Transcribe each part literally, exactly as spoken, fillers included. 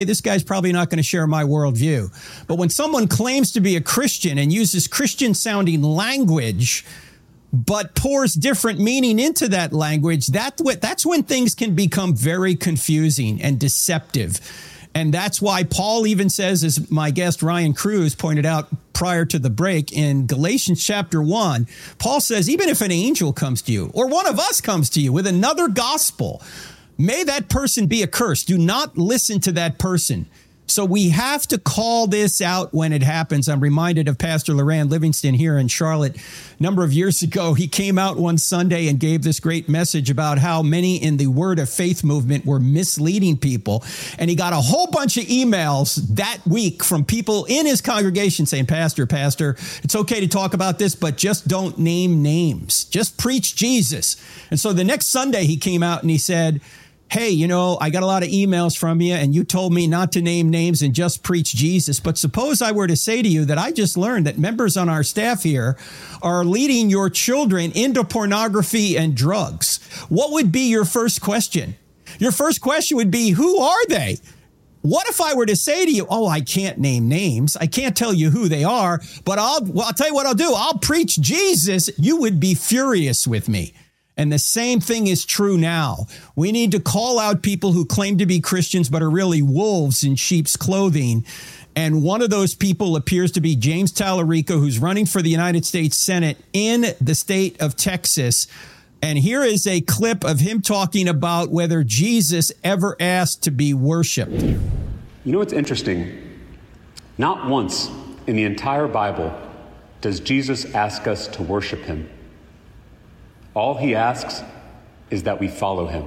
this guy's probably not going to share my worldview. But when someone claims to be a Christian and uses Christian sounding language, but pours different meaning into that language, that, that's when things can become very confusing and deceptive. And that's why Paul even says, as my guest Ryan Cruz pointed out prior to the break in Galatians chapter one, Paul says, even if an angel comes to you or one of us comes to you with another gospel, may that person be accursed. Do not listen to that person. So we have to call this out when it happens. I'm reminded of Pastor Loran Livingston here in Charlotte. A number of years ago, he came out one Sunday and gave this great message about how many in the Word of Faith movement were misleading people. And he got a whole bunch of emails that week from people in his congregation saying, Pastor, Pastor, it's okay to talk about this, but just don't name names. Just preach Jesus. And so the next Sunday he came out and he said, hey, you know, I got a lot of emails from you and you told me not to name names and just preach Jesus. But suppose I were to say to you that I just learned that members on our staff here are leading your children into pornography and drugs. What would be your first question? Your first question would be, who are they? What if I were to say to you, oh, I can't name names. I can't tell you who they are, but I'll, well, I'll tell you what I'll do. I'll preach Jesus. You would be furious with me. And the same thing is true now. We need to call out people who claim to be Christians but are really wolves in sheep's clothing. And one of those people appears to be James Tallarico, who's running for the United States Senate in the state of Texas. And here is a clip of him talking about whether Jesus ever asked to be worshiped. You know what's interesting? Not once in the entire Bible does Jesus ask us to worship him. All he asks is that we follow him.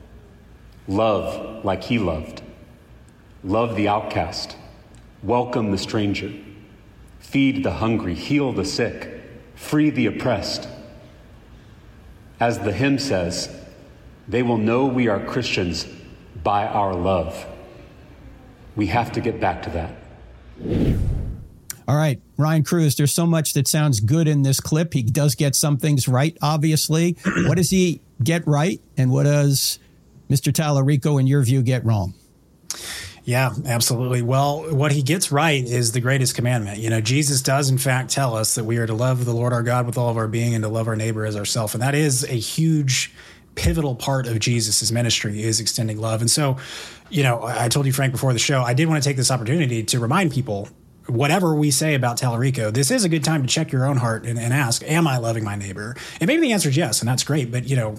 Love like he loved. Love the outcast. Welcome the stranger. Feed the hungry. Heal the sick. Free the oppressed. As the hymn says, they will know we are Christians by our love. We have to get back to that. All right, Ryan Cruz, there's so much that sounds good in this clip. He does get some things right, obviously. What does he get right? And what does Mister Tallarico, in your view, get wrong? Yeah, absolutely. Well, what he gets right is the greatest commandment. You know, Jesus does, in fact, tell us that we are to love the Lord our God with all of our being and to love our neighbor as ourselves. And that is a huge pivotal part of Jesus's ministry, is extending love. And so, you know, I told you, Frank, before the show, I did want to take this opportunity to remind people, whatever we say about Tallarico, this is a good time to check your own heart and, and ask, am I loving my neighbor? And maybe the answer is yes, and that's great. But, you know,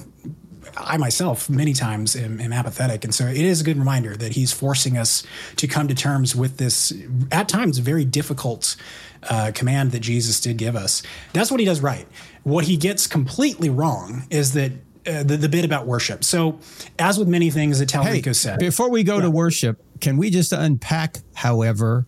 I myself many times am, am apathetic. And so it is a good reminder that he's forcing us to come to terms with this, at times, very difficult uh, command that Jesus did give us. That's what he does right. What he gets completely wrong is that uh, the, the bit about worship. So as with many things that Tallarico hey, said. Before we go yeah. to worship, can we just unpack, however,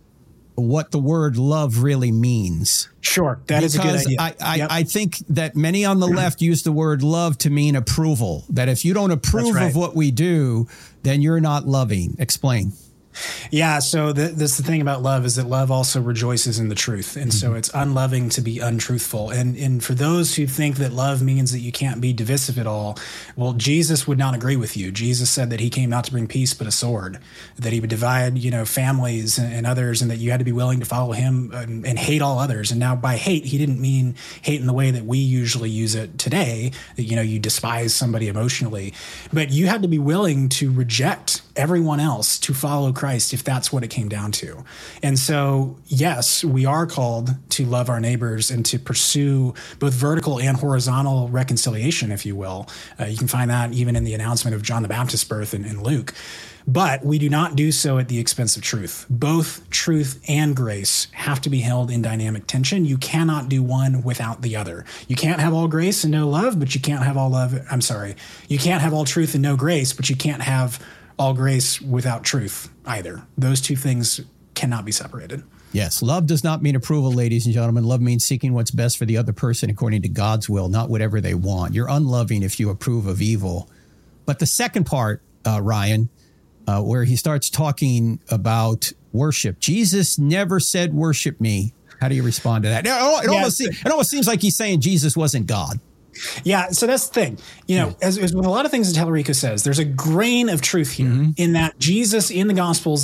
what the word love really means? Sure, that because is a good idea. I, I, yep. I think that many on the left use the word love to mean approval, that if you don't approve right. of what we do, then you're not loving. Explain. Yeah, so the, this the thing about love is that love also rejoices in the truth. And mm-hmm. so it's unloving to be untruthful. And and for those who think that love means that you can't be divisive at all, well, Jesus would not agree with you. Jesus said that he came not to bring peace but a sword, that he would divide, you know, families and, and others, and that you had to be willing to follow him and, and hate all others. And now by hate, he didn't mean hate in the way that we usually use it today, that, you know, you despise somebody emotionally. But you had to be willing to reject everyone else to follow Christ if that's what it came down to. And so, yes, we are called to love our neighbors and to pursue both vertical and horizontal reconciliation, if you will. Uh, you can find that even in the announcement of John the Baptist's birth in, in Luke. But we do not do so at the expense of truth. Both truth and grace have to be held in dynamic tension. You cannot do one without the other. You can't have all grace and no love, but you can't have all love. I'm sorry. You can't have all truth and no grace, but you can't have all grace without truth either. Those two things cannot be separated. Yes. Love does not mean approval, ladies and gentlemen. Love means seeking what's best for the other person according to God's will, not whatever they want. You're unloving if you approve of evil. But the second part, uh, Ryan, uh, where he starts talking about worship. Jesus never said, worship me. How do you respond to that? It almost, yes. it almost seems like he's saying Jesus wasn't God. Yeah, so that's the thing. You know, as, as with a lot of things that Tallarico says, there's a grain of truth here Mm-hmm. in that Jesus in the Gospels